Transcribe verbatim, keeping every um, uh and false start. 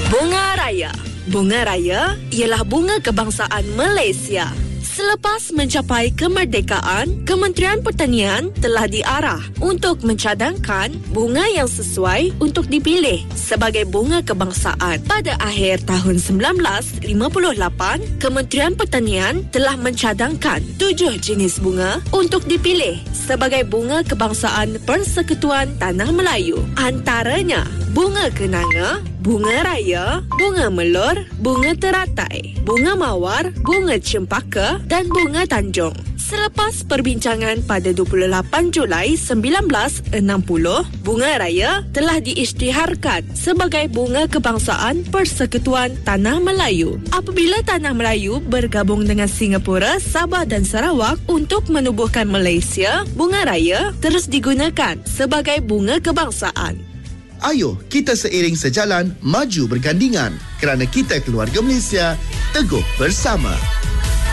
Bunga Raya. Bunga Raya ialah bunga kebangsaan Malaysia. Selepas mencapai kemerdekaan, Kementerian Pertanian telah diarah untuk mencadangkan bunga yang sesuai untuk dipilih sebagai bunga kebangsaan. Pada akhir tahun sembilan belas lima puluh lapan, Kementerian Pertanian telah mencadangkan tujuh jenis bunga untuk dipilih sebagai bunga kebangsaan Persekutuan Tanah Melayu. Antaranya bunga kenanga, bunga raya, bunga melur, bunga teratai, bunga mawar, bunga cempaka dan bunga tanjung. Selepas perbincangan pada dua puluh lapan Julai sembilan belas enam puluh, bunga raya telah diisytiharkan sebagai bunga kebangsaan Persekutuan Tanah Melayu. Apabila Tanah Melayu bergabung dengan Singapura, Sabah dan Sarawak untuk menubuhkan Malaysia, bunga raya terus digunakan sebagai bunga kebangsaan. Ayo, kita seiring sejalan, maju bergandingan. Kerana kita keluarga Malaysia, teguh bersama.